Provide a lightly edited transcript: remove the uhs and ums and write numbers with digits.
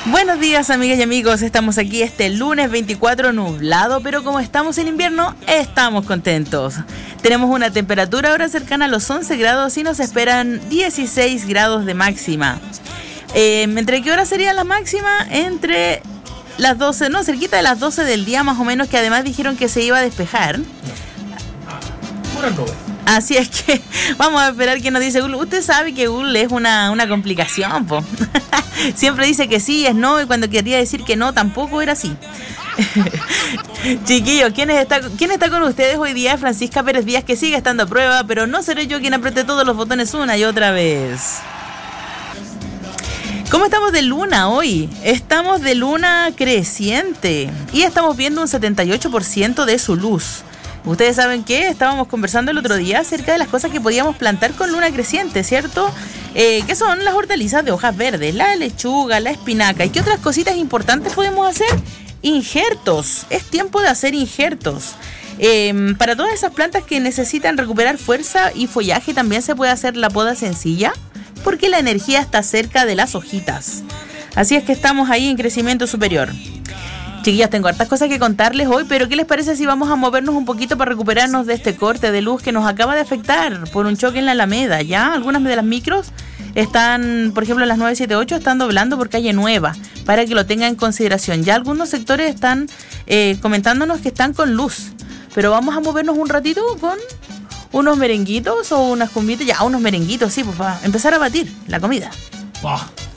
Buenos días, amigas y amigos, estamos aquí este lunes 24 nublado, pero como estamos en invierno, estamos contentos. Tenemos una temperatura ahora cercana a los 11 grados y nos esperan 16 grados de máxima. ¿Entre qué hora sería la máxima? Entre las 12, no, cerquita de las 12 del día más o menos, que además dijeron que se iba a despejar. Pura nube. Así es que vamos a esperar que nos dice Google. Usted sabe que Google es una complicación, po. Siempre dice que sí, es no, y cuando quería decir que no, tampoco era así. Chiquillos, ¿quién está con ustedes hoy día? Francisca Pérez Díaz, que sigue estando a prueba, pero no seré yo quien apriete todos los botones una y otra vez. ¿Cómo estamos de luna hoy? Estamos de luna creciente y estamos viendo un 78% de su luz. Ustedes saben que estábamos conversando el otro día acerca de las cosas que podíamos plantar con luna creciente, ¿cierto? Que son las hortalizas de hojas verdes, la lechuga, la espinaca. ¿Y qué otras cositas importantes podemos hacer? Injertos. Es tiempo de hacer injertos. Para todas esas plantas que necesitan recuperar fuerza y follaje también se puede hacer la poda sencilla, porque la energía está cerca de las hojitas. Así es que estamos ahí en crecimiento superior. Chiquillas, tengo hartas cosas que contarles hoy, pero ¿qué les parece si vamos a movernos un poquito para recuperarnos de este corte de luz que nos acaba de afectar por un choque en la Alameda? Ya algunas de las micros están, por ejemplo, en las 978 están doblando por calle Nueva, para que lo tengan en consideración. Ya algunos sectores están comentándonos que están con luz, pero vamos a movernos un ratito con unos merenguitos o unas cumbitas, ya unos merenguitos, sí, pues para empezar a batir la comida.